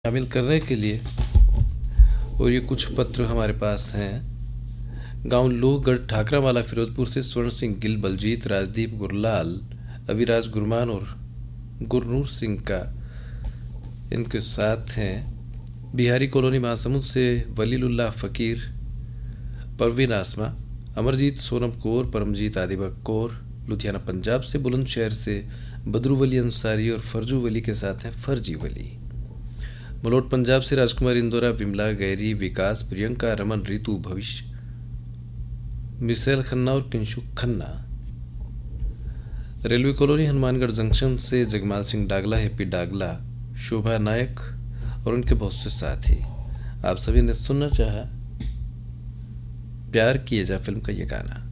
शामिल करने के लिए। और ये कुछ पत्र हमारे पास हैं। गांव लोहगढ़ ठाकरावाला फिरोजपुर से स्वर्ण सिंह गिल, बलजीत, राजदीप, गुरलाल, अविराज गुरमान और गुरनूर सिंह का इनके साथ हैं। बिहारी कॉलोनी महासमुंद से वलीलुल्लाह फ़कीर, परवीन आसमा, अमरजीत सोनम कौर, परमजीत आदिबक कौर। लुधियाना पंजाब से बुलंदशहर से बदरू वली अंसारी और फरजू वली के साथ हैं फर्जी वली। मलोट पंजाब से राजकुमार इंदौरा, विमला, गैरी, विकास, प्रियंका, रमन, रितु, भविष्य, मिसेल खन्ना और किंशु Khanna. Railway colony Hanumangarh junction से जगमाल सिंह डागला, हैप्पी डागला, शोभा नायक और उनके बहुत से साथी। आप सभी ने सुनना चाहा प्यार किए जा फिल्म का ये गाना।